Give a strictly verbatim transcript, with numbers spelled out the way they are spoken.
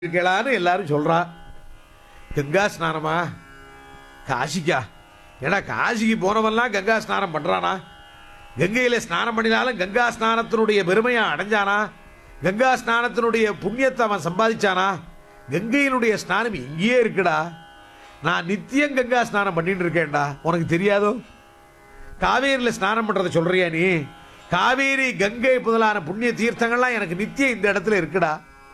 இருக்கலான்னு எல்லாரும் சொல்றா. கங்கா ஸ்நானமா? காசிக்கா? ஏன்னா காசிக்கு போனவெல்லாம் கங்கா ஸ்நானம் பண்றானா? கங்கையில ஸ்நானம் பண்ணினாலும் கங்கா ஸ்நானத்தினுடைய பெருமையை அடைஞ்சானா? கங்கா ஸ்நானத்தினுடைய புண்ணியத்தை அவன் சம்பாதிச்சானா? கங்கையினுடைய ஸ்நானம் இங்கேயே இருக்குடா. நான் நித்தியம் கங்கா ஸ்நானம் பண்ணிட்டு இருக்கேன்டா, உனக்கு தெரியாதோ? காவேரியில் ஸ்நானம் பண்றதை சொல்றியா நீ? காவேரி கங்கை முதலான புண்ணிய தீர்த்தங்கள்லாம் எனக்கு நித்தியம் இந்த இடத்துல இருக்குடா.